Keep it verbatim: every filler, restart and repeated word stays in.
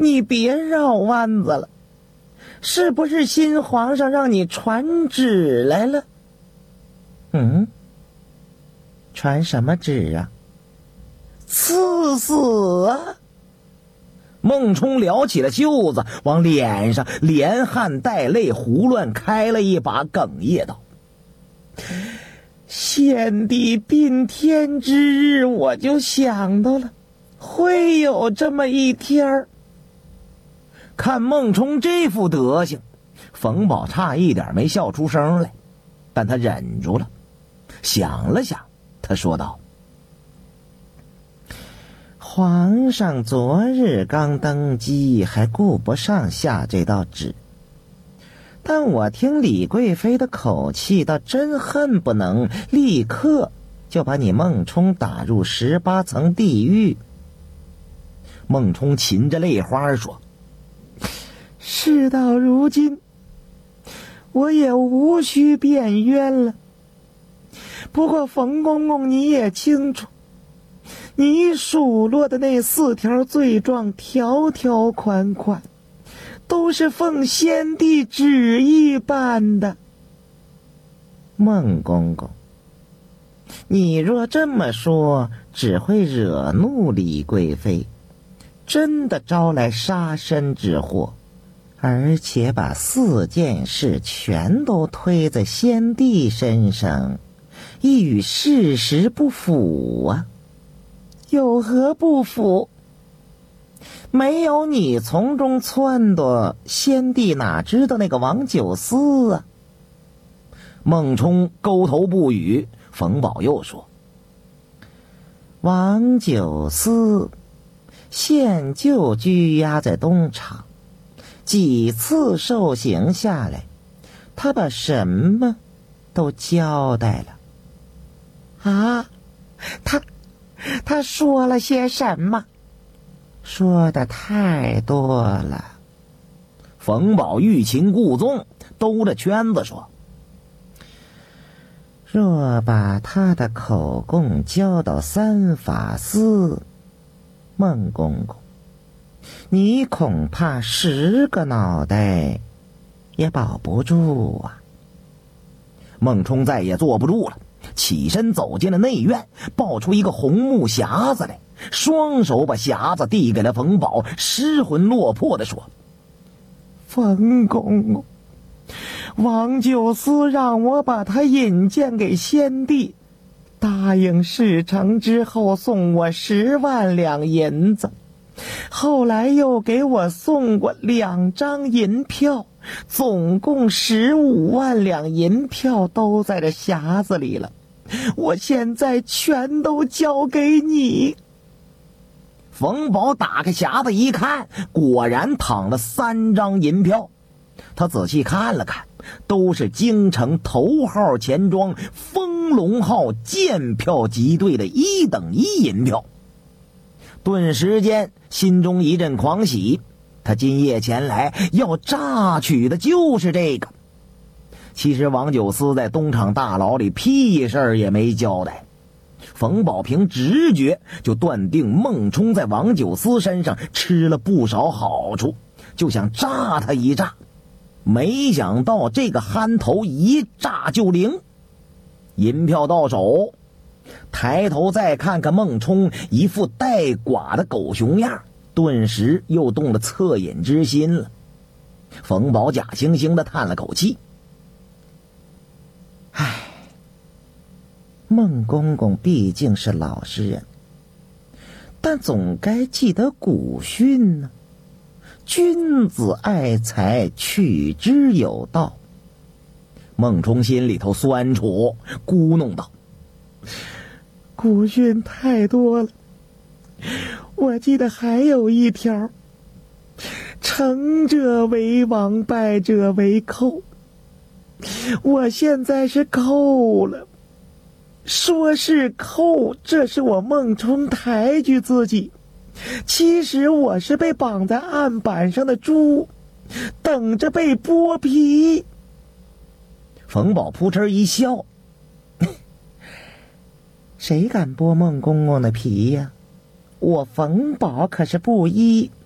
你别绕弯子了，是不是新皇上让你传旨来了？嗯，传什么旨啊？赐死啊！孟冲撩起了袖子，往脸上连汗带泪胡乱开了一把，哽咽道：先帝宾天之日，我就想到了会有这么一天儿。看孟冲这副德行，冯宝差一点没笑出声来，但他忍住了，想了想，他说道：皇上昨日刚登基，还顾不上下这道旨，但我听李贵妃的口气，倒真恨不能立刻就把你孟冲打入十八层地狱。孟冲噙着泪花说：事到如今，我也无需辩冤了。不过冯公公你也清楚，你数落的那四条罪状条条款款，都是奉先帝旨意办的。孟公公，你若这么说，只会惹怒李贵妃，真的招来杀身之祸，而且把四件事全都推在先帝身上，亦与事实不符啊。有何不符？没有你从中撺掇，先帝哪知道那个王九思啊？孟冲勾头不语。冯宝又说：王九思现就拘押在东厂，几次受刑下来，他把什么都交代了。啊，他他说了些什么？说的太多了。冯宝欲擒故纵，兜着圈子说：若把他的口供交到三法司，孟公公，你恐怕十个脑袋也保不住啊。孟冲再也坐不住了，起身走进了内院，抱出一个红木匣子来，双手把匣子递给了冯宝，失魂落魄地说：冯公公，王九思让我把他引荐给先帝，答应事成之后送我十万两银子，后来又给我送过两张银票，总共十五万两银票都在这匣子里了，我现在全都交给你。冯宝打开匣子一看，果然躺了三张银票。他仔细看了看，都是京城头号钱庄丰隆号建票集队的一等一银票。顿时间心中一阵狂喜，他今夜前来要榨取的就是这个。其实王九思在东厂大牢里屁事儿也没交代，冯宝凭直觉就断定孟冲在王九思身上吃了不少好处，就想炸他一炸。没想到这个憨头一炸就灵，银票到手，抬头再看看孟冲一副带寡的狗熊样，顿时又动了恻隐之心了。冯宝假惺惺地叹了口气：唉，孟公公毕竟是老实人，但总该记得古训呢。君子爱财，取之有道。孟冲心里头酸楚，咕哝道：古训太多了，我记得还有一条：成者为王，败者为寇。我现在是寇了，说是寇，这是我孟冲抬举自己，其实我是被绑在案板上的猪，等着被剥皮。冯宝扑哧一笑：谁敢剥孟公公的皮呀？我冯宝可是布衣，